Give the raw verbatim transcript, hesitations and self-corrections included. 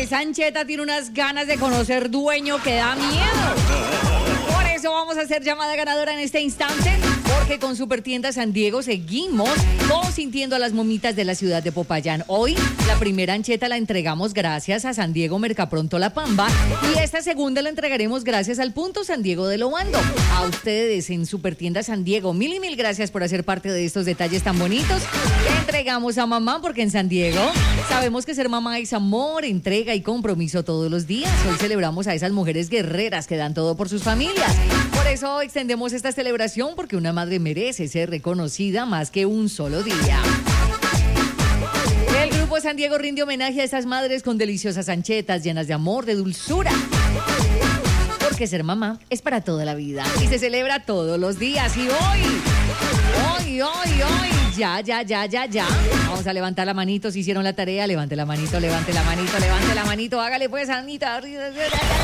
esa ancheta tiene unas ganas de conocer dueño que da miedo. Por eso vamos a hacer llamada ganadora en este instante, porque con Supertienda San Diego seguimos consintiendo a las momitas de la ciudad de Popayán. Hoy la primera ancheta la entregamos gracias a San Diego Mercapronto La Pamba y esta segunda la entregaremos gracias al Punto San Diego de Lobando. A ustedes en Supertienda San Diego, mil y mil gracias por hacer parte de estos detalles tan bonitos que entregamos a mamá, porque en San Diego sabemos que ser mamá es amor, entrega y compromiso todos los días. Hoy celebramos a esas mujeres guerreras que dan todo por sus familias. Por eso extendemos esta celebración, porque una madre merece ser reconocida más que un solo día. El Grupo San Diego rinde homenaje a esas madres con deliciosas anchetas llenas de amor, de dulzura. Porque ser mamá es para toda la vida y se celebra todos los días. Y hoy, hoy, hoy, hoy, ya, ya, ya, ya, ya. Vamos a levantar la manito. Si hicieron la tarea, levante la manito, levante la manito, levante la manito. Hágale pues, Anita.